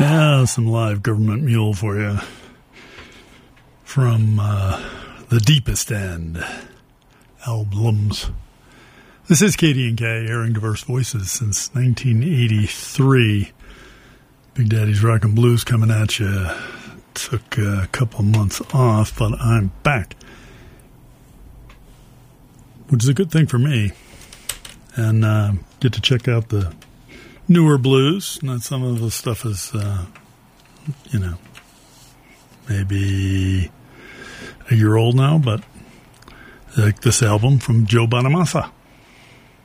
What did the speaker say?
Yeah, some live Government Mule for you from the Deepest End albums. This is KD&K, airing diverse voices since 1983. Big Daddy's Rockin' Blues coming at you. Took a couple months off, but I'm back, which is a good thing for me. And get to check out the newer blues. Not some of the stuff is, maybe a year old now, but like this album from Joe Bonamassa.